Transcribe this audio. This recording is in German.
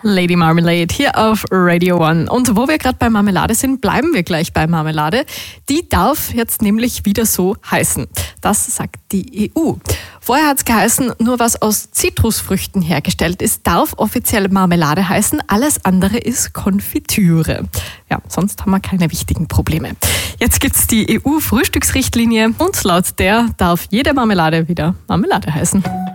Lady Marmalade hier auf Radio One. Und wo wir gerade bei Marmelade sind, bleiben wir gleich bei Marmelade. Die darf jetzt nämlich wieder so heißen. Das sagt die EU. Vorher hat es geheißen, nur was aus Zitrusfrüchten hergestellt ist, darf offiziell Marmelade heißen. Alles andere ist Konfitüre. Ja, sonst haben wir keine wichtigen Probleme. Jetzt gibt es die EU-Frühstücksrichtlinie und laut der darf jede Marmelade wieder Marmelade heißen.